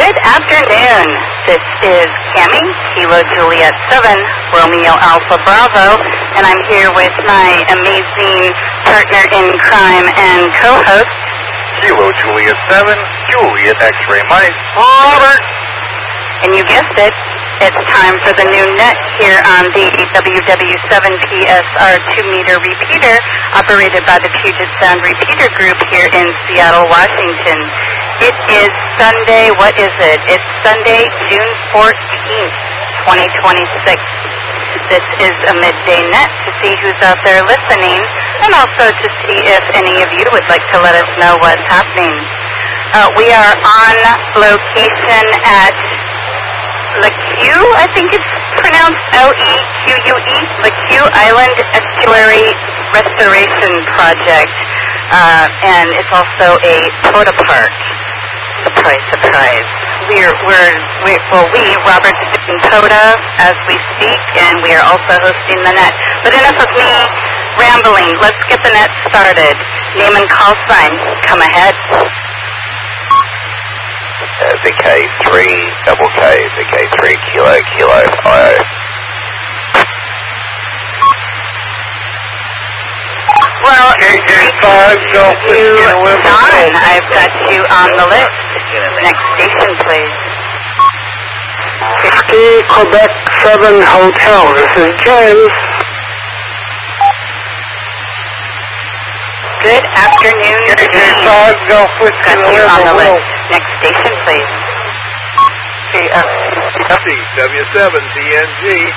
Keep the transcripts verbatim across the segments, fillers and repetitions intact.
Good afternoon. This is Cami, Kilo Juliet seven, Romeo Alpha Bravo, and I'm here with my amazing partner in crime and co-host, Kilo Juliet seven, Juliet X-Ray Mike, Robert. And you guessed it, it's time for the new net here on the W W seven P S R two meter repeater operated by the Puget Sound Repeater Group here in Seattle, Washington. It is Sunday, what is it? It's Sunday, June fourteenth, twenty twenty-six. This is a midday net to see who's out there listening and also to see if any of you would like to let us know what's happening. Uh, we are on location at Le Q, I think it's pronounced L E Q U E, Le Q Island Estuary Restoration Project, uh, and it's also a Toda Park. Surprise, surprise. We're, we're, we're, well, we, Robert and Toda, as we speak, and we are also hosting the net. But enough of me rambling. Let's get the net started. Name and call sign. Come ahead. Uh, V K three double K, V K three Kilo Kilo I O. Well, K K five Golf you, November. Don, I've got you on the list. Next station, please. Whiskey Quebec seven Hotel. This is James. Good afternoon, K K five Golf Whiskey got you on the November. list. Next station, please. K F C W seven D N G.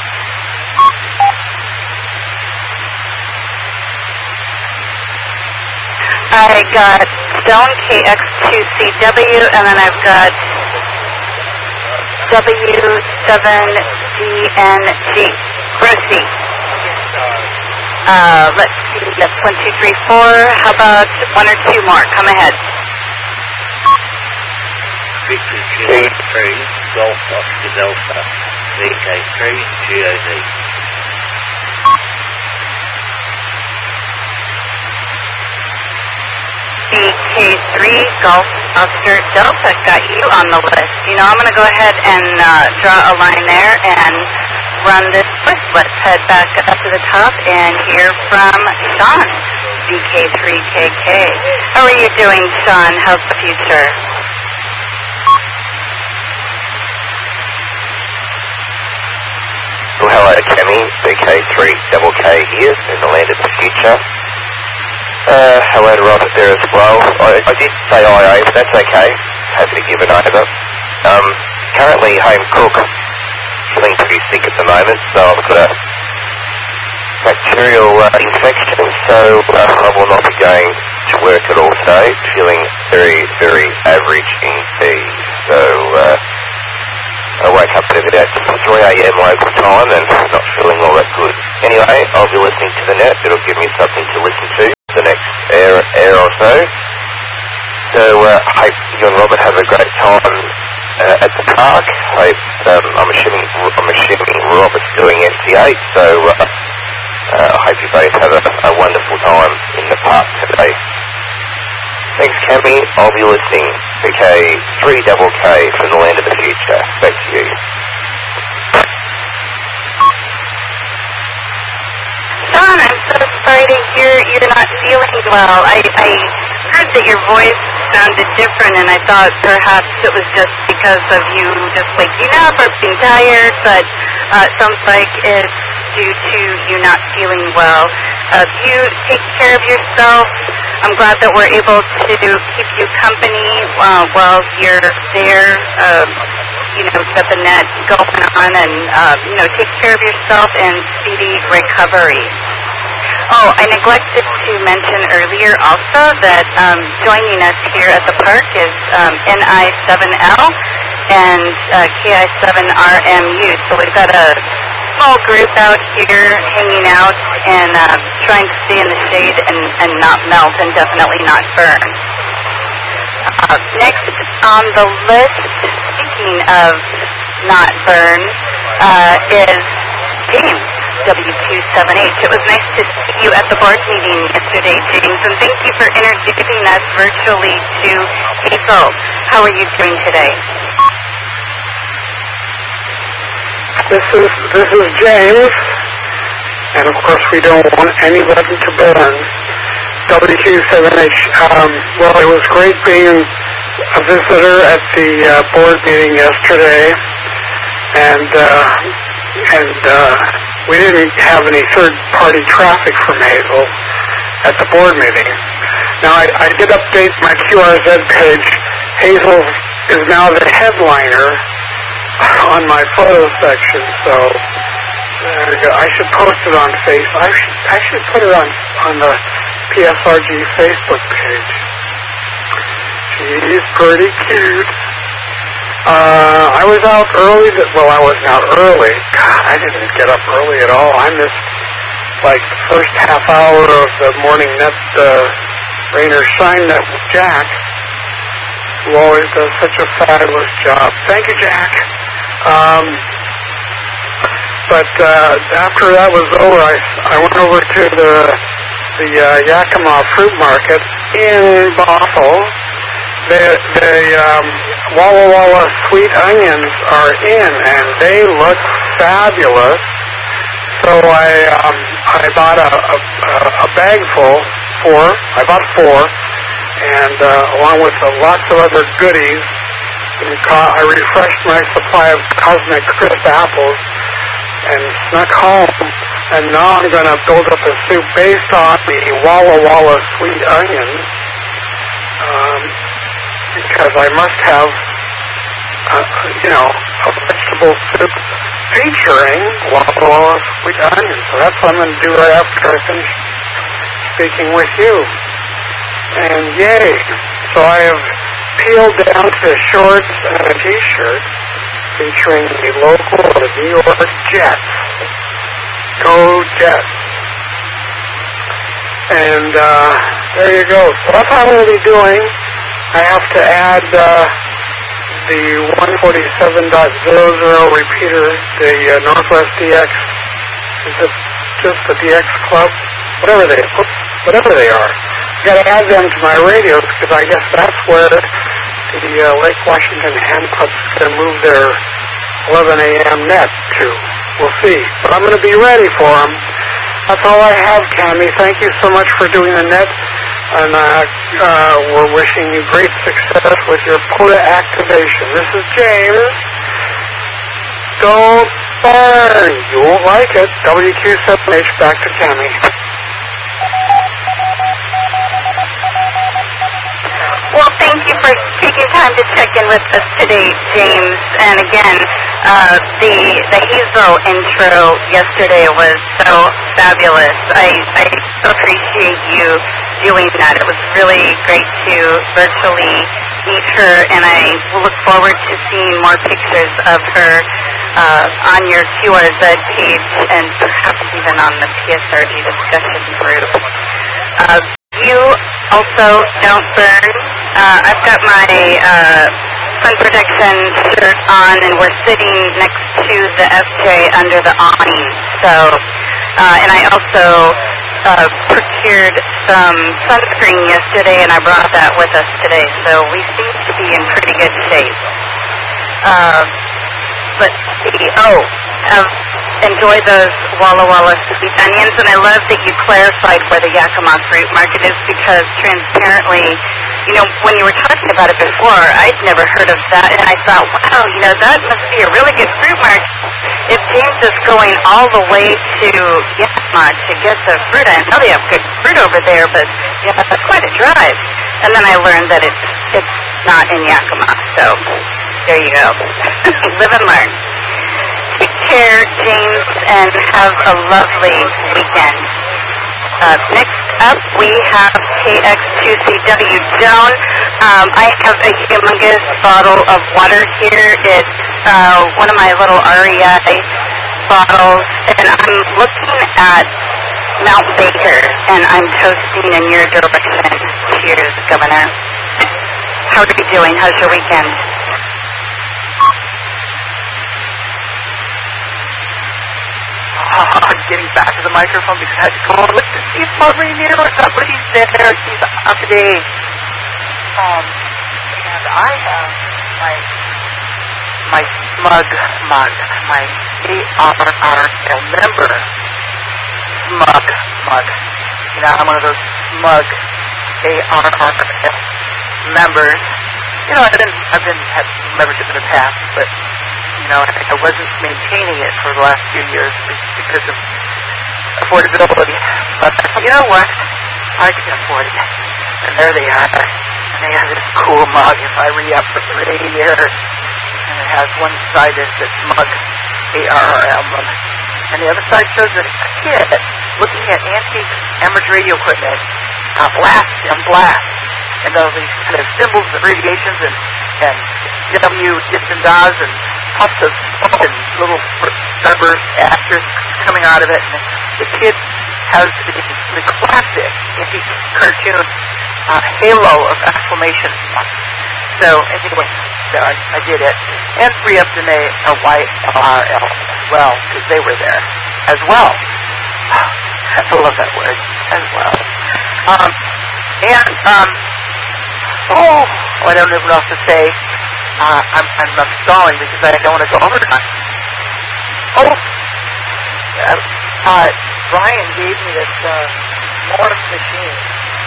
I got Stone K X two C W, and then I've got W seven D N G. Grossy. Uh, let's see, that's one, two, three, four. How about one or two more? Come ahead. Victor Kilo three, Golf Oscar Delta, V K three, G O D. V K three, Golf Oscar Delta, got you on the list. You know, I'm going to go ahead and uh, draw a line there and run this list. Let's head back up to the top and hear from Sean, V K three K K. How are you doing, Sean? How's the future? Well, hello, Cami, V K three double K here in the land of the future. Uh, hello to Robert there as well. I, I did say I O, but that's okay. Happy to give it over. Um, currently home cook, feeling pretty sick at the moment, so I've got a bacterial uh, infection, so uh, I will not be going to work at all today. Feeling very, very average indeed. So, uh, I wake up at about three A M local time and not feeling all that good. Anyway, I'll be listening to the net. It'll give me something to listen to for the next hour, hour or so. So, uh, hope you and Robert have a great time uh, at the park. Hope, um, I'm assuming I'm assuming Robert's doing N C eight, so uh, uh, I hope you both have a, a wonderful time in the park today. Thanks, Cami. I'll be listening. V K three double K from the land of the future. Back to you. Sean, I'm so sorry to hear you're not feeling well. I, I heard that your voice sounded different, and I thought perhaps it was just because of you just waking up or being tired, but uh, it sounds like it's due to you not feeling well. Uh, you take care of yourself. I'm glad that we're able to keep you company uh, while you're there. Uh, you know, get the net going on and, uh, you know, take care of yourself and speedy recovery. Oh, I neglected to mention earlier also that um, joining us here at the park is um, N I seven L and uh, K I seven R M U. So we've got a small group out here hanging out and uh, trying to stay in the shade and, and not melt and definitely not burn. Uh, next on the list, speaking of not burn, uh, is James, W two seven H. It was nice to see you at the board meeting yesterday, James, and thank you for introducing us virtually to Hazel. How are you doing today? This is this is James, and of course we don't want anybody to burn. W Q seven H. Um, well, it was great being a visitor at the uh, board meeting yesterday, and uh, and uh, we didn't have any third-party traffic from Hazel at the board meeting. Now, I, I did update my Q R Z page. Hazel is now the headliner on my photo section, so there you go. I should post it on Facebook. I should, I should put it on, on the P S R G Facebook page. She's pretty cute. Uh, I was out early. Th- well, I wasn't out early. God, I didn't get up early at all. I missed, like, the first half hour of the morning net, uh, rain or shine net with Jack, who always does such a fabulous job. Thank you, Jack. Um, but uh, after that was over, I, I went over to the the uh, Yakima Fruit Market in Bothell. The, the um, Walla Walla sweet onions are in, and they look fabulous. So I um, I bought a, a, a bag full, four. I bought four, and uh, along with uh, lots of other goodies. And I refreshed my supply of Cosmic Crisp apples and snuck home. And now I'm going to build up a soup based on the Walla Walla sweet onions, um, because I must have, uh, you know, a vegetable soup featuring Walla Walla sweet onions. So that's what I'm going to do right after I finish speaking with you. And yay! So I have peeled down to shorts and a t-shirt featuring the local of the New York Jets. Go Jets. And uh, there you go. So that's what I'm going to be doing. I have to add uh, the one forty-seven point zero zero repeater, the uh, Northwest D X. Is it just the D X Club? Whatever they, whatever they are. I've got to add them to my radios because I guess that's where the uh, Lake Washington Ham Club's going to move their eleven a.m. net to. We'll see. But I'm going to be ready for them. That's all I have, Tammy. Thank you so much for doing the net. And uh, uh, we're wishing you great success with your POTA activation. This is James. Don't burn. You won't like it. W Q seven H, back to Tammy. Well, thank you for taking time to check in with us today, James. And again, uh, the the Hazel intro yesterday was so fabulous. I, I so appreciate you doing that. It was really great to virtually meet her, and I look forward to seeing more pictures of her uh, on your Q R Z page and perhaps even on the P S R G discussion group. Uh, you also don't burn. Uh, I've got my uh, sun protection shirt on, and we're sitting next to the F J under the awning. So, uh, and I also uh, procured some sunscreen yesterday, and I brought that with us today. So we seem to be in pretty good shape. Uh, let's see. Oh, uh, enjoy those Walla Walla sweet onions, and I love that you clarified where the Yakima Fruit Market is, because transparently, you know, when you were talking about it before, I'd never heard of that, and I thought, wow, you know, that must be a really good fruit market. If James is going all the way to Yakima to get the fruit, I know they have good fruit over there, but yeah, that's quite a drive. And then I learned that it's it's not in Yakima, so there you go. Live and learn. Take care, James, and have a lovely weekend. Uh, next up, we have K X two C W Joan. Um, I have a humongous bottle of water here. It's uh, one of my little R E I bottles, and I'm looking at Mount Baker, and I'm toasting in your direction. Cheers, Governor. How are you doing? How's your weekend? Uh, getting back to the microphone because I had to go and look to see if Marley knew or somebody's there. She's up to date. Um, and I have my my smug mug, my R R L member. Smug. Smug. You know, I'm one of those smug A R R L members. You know, I've been, I've been, had membership in the past, but, you know, I, I wasn't maintaining it for the last few years because of affordability. But you know what? I can afford it. And there they are. And they have this cool mug if I re-up for three years. And it has one side that says mug, A R R L mug. And the other side shows a kid looking at antique amateur radio equipment, uh, blast and blast. And all these kind of symbols, abbreviations, and, and W, dips and dots, and puffs of smoke, and little starburst asterisks coming out of it. And the kid has the, the classic antique cartoon uh, halo of exclamation mark. So anyway, so I, I did it, and re-upped in a, a Y R L as well, because they were there as well. I love that word, as well. Um, and, um, oh, I don't know what else to say. Uh, I'm, I'm, I'm stalling because I don't want to go overtime. Oh, uh, uh, Brian gave me this uh, Morse machine.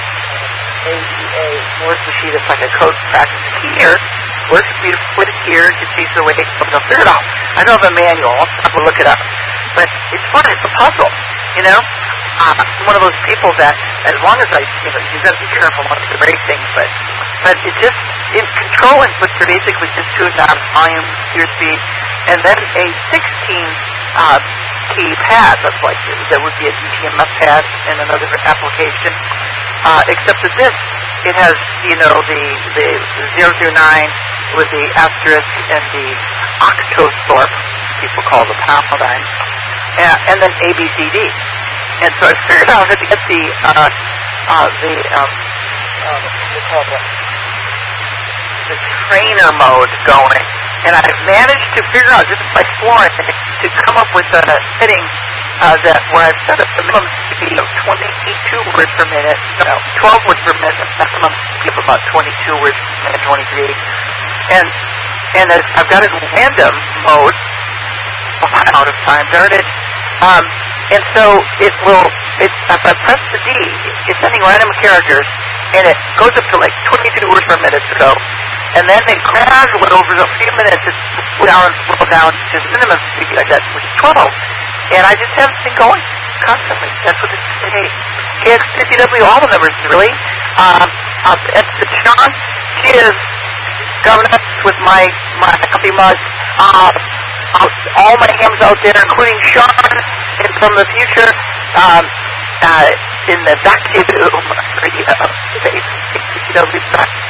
A E A Morse machine. It's like a code practice keyer. Works beautiful with a keyer. You can see the way it's going to figure it out. I don't have a manual. I'll have to look it up. But it's fun. It's a puzzle. You know? Uh, I'm one of those people that, as long as I, you know, you've got to be careful not to break things, but, but it just, in control inputs are basically just two knobs, volume, speed, speed, and then a sixteen uh, key pad, that's like, that would be a D T M F pad in another application, uh, except that this, it has, you know, the, the zero through nine with the asterisk and the octothorpe, people call the pound, and, and then A B C D. And so I figured out how to get the, uh, uh, the, um, uh, what do you call it? The trainer mode going. And I've managed to figure out, just by flooring, to come up with a setting, uh, that, where I've set up the minimum speed of twenty-two words per minute, no, twelve words per minute, maximum speed of about twenty-two words per minute, twenty-three. And, and I've got it in random mode. Oh, I'm out of time, darn it. Um, and so it will, it, if I press the D, it's sending random characters, and it goes up to like twenty-two words per minute to go. And then it gradually, over a few minutes, it's slow down, slow down to the minimum speed like that, which is twelve. And I just have been going constantly. That's what it's saying. K X P C W, all the numbers, really. Um, um, and Sean, he is coming up with my, my coffee mug. Uh, all my hams out there, including Sean, and from the future, um, uh, in the vacuum radio, K X P C W back.